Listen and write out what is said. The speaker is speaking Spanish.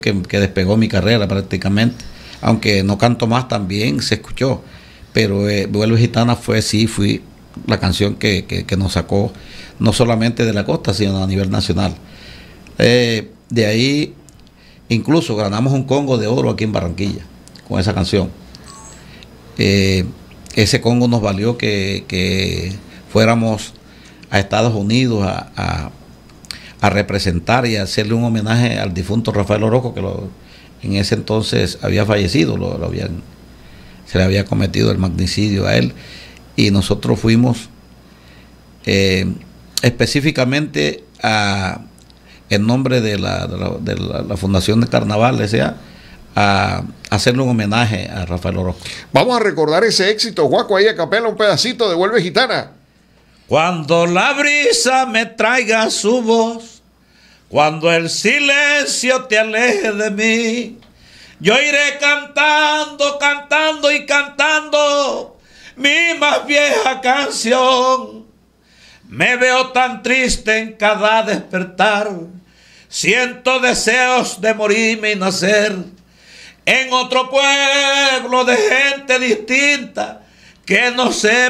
que despegó mi carrera prácticamente. Aunque no canto más, también se escuchó. Pero Vuelve Gitana fui la canción que nos sacó no solamente de la costa, sino a nivel nacional. De ahí incluso ganamos un Congo de oro aquí en Barranquilla con esa canción. Ese Congo nos valió que fuéramos a Estados Unidos a representar y a hacerle un homenaje al difunto Rafael Orozco, que en ese entonces había fallecido, se le había cometido el magnicidio a él, y nosotros fuimos específicamente en nombre de la Fundación de Carnaval S.A. a hacerle un homenaje a Rafael Orozco. Vamos a recordar ese éxito, Juaco, ahí a capela, un pedacito de Vuelve Gitana. Cuando la brisa me traiga su voz, cuando el silencio te aleje de mí, yo iré cantando, cantando y cantando mi más vieja canción. Me veo tan triste en cada despertar, siento deseos de morirme y nacer en otro pueblo de gente distinta que no sé